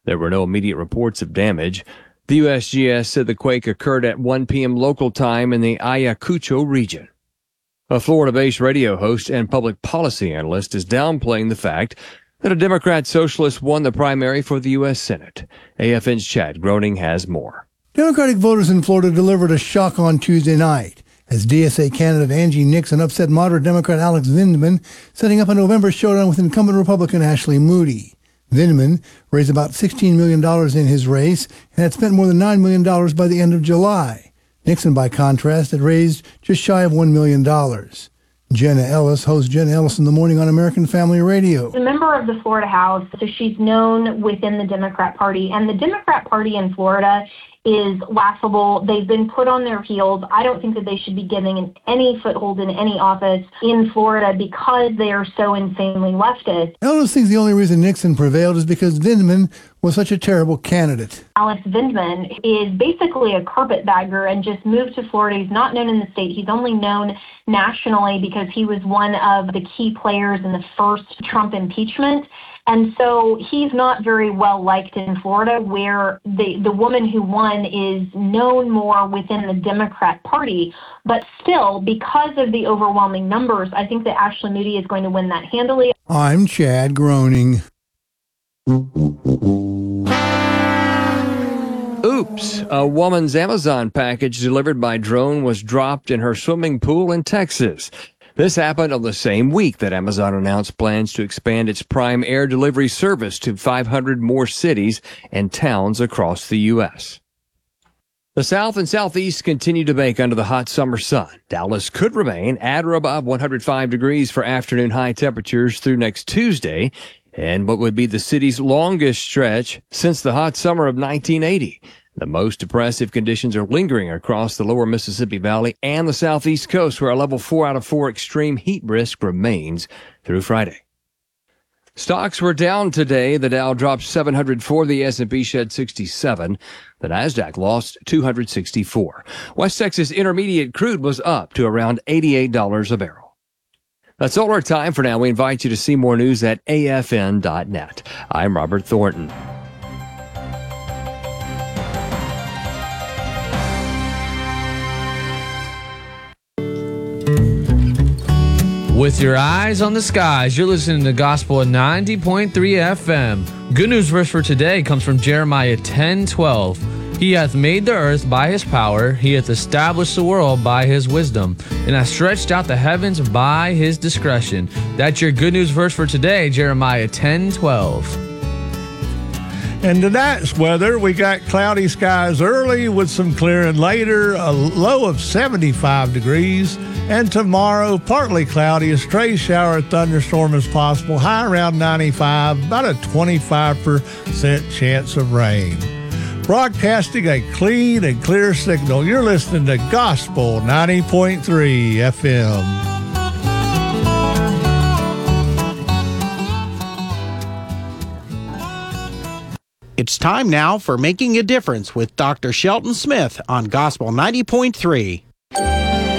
There were no immediate reports of damage. The USGS said the quake occurred at 1 p.m. local time in the Ayacucho region. A Florida-based radio host and public policy analyst is downplaying the fact that a Democrat socialist won the primary for the U.S. Senate. AFN's Chad Groening has more. Democratic voters in Florida delivered a shock on Tuesday night as DSA candidate Angie Nixon upset moderate Democrat Alex Vindman, setting up a November showdown with incumbent Republican Ashley Moody. Vindman raised about $16 million in his race and had spent more than $9 million by the end of July. Nixon, by contrast, had raised just shy of $1 million. Jenna Ellis hosts Jenna Ellis in the Morning on American Family Radio. A member of the Florida House, so she's known within the Democrat Party. And the Democrat Party in Florida is laughable. They've been put on their heels. I don't think that they should be getting any foothold in any office in Florida because they are so insanely leftist. Ellis thinks the only reason Nixon prevailed is because Vindman was such a terrible candidate. Alex Vindman is basically a carpetbagger and just moved to Florida. He's not known in the state. He's only known nationally because he was one of the key players in the first Trump impeachment. And so he's not very well liked in Florida, where the woman who won is known more within the Democrat Party. But still, because of the overwhelming numbers, I think that Ashley Moody is going to win that handily. I'm Chad Groening. Oops, a woman's Amazon package delivered by drone was dropped in her swimming pool in Texas. This happened on the same week that Amazon announced plans to expand its Prime Air delivery service to 500 more cities and towns across the U.S. The South and Southeast continue to bake under the hot summer sun. Dallas could remain at or above 105 degrees for afternoon high temperatures through next Tuesday, and what would be the city's longest stretch since the hot summer of 1980. The most oppressive conditions are lingering across the lower Mississippi Valley and the southeast coast, where a level 4 out of 4 extreme heat risk remains through Friday. Stocks were down today. The Dow dropped 704. The S&P shed 67. The Nasdaq lost 264. West Texas Intermediate crude was up to around $88 a barrel. That's all our time for now. We invite you to see more news at afn.net. I'm Robert Thornton. With your eyes on the skies, you're listening to Gospel at 90.3 FM. Good news verse for today comes from Jeremiah 10:12. He hath made the earth by his power, he hath established the world by his wisdom, and hath stretched out the heavens by his discretion. That's your good news verse for today, Jeremiah 10:12. And tonight's weather, we got cloudy skies early with some clearing later, a low of 75 degrees. And tomorrow, partly cloudy, a stray shower or thunderstorm is possible, high around 95, about a 25% chance of rain. Broadcasting a clean and clear signal, you're listening to Gospel 90.3 FM. It's time now for Making a Difference with Dr. Shelton Smith on Gospel 90.3.